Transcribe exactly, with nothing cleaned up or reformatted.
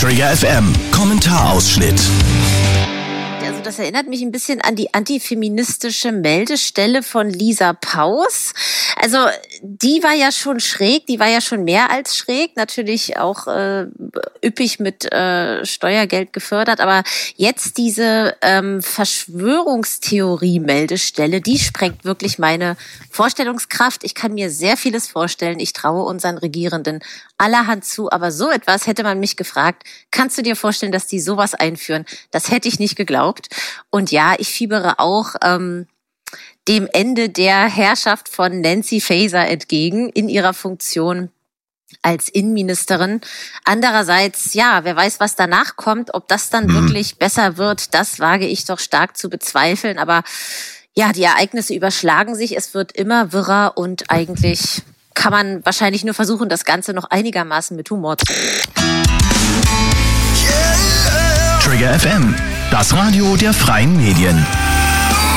Trigger F M, Kommentarausschnitt. Also das erinnert mich ein bisschen an die antifeministische Meldestelle von Lisa Paus. Also die war ja schon schräg, die war ja schon mehr als schräg, natürlich auch äh, üppig mit äh, Steuergeld gefördert, aber jetzt diese ähm, Verschwörungstheorie-Meldestelle, die sprengt wirklich meine Vorstellungskraft. Ich kann mir sehr vieles vorstellen, ich traue unseren Regierenden allerhand zu, aber so etwas hätte man mich gefragt, kannst du dir vorstellen, dass die sowas einführen? Das hätte ich nicht geglaubt. Und ja, ich fiebere auch ähm, dem Ende der Herrschaft von Nancy Faeser entgegen in ihrer Funktion als Innenministerin. Andererseits, ja, wer weiß, was danach kommt, ob das dann wirklich besser wird, das wage ich doch stark zu bezweifeln. Aber ja, die Ereignisse überschlagen sich, es wird immer wirrer und eigentlich kann man wahrscheinlich nur versuchen, das Ganze noch einigermaßen mit Humor zu nehmen. Trigger F M, das Radio der freien Medien.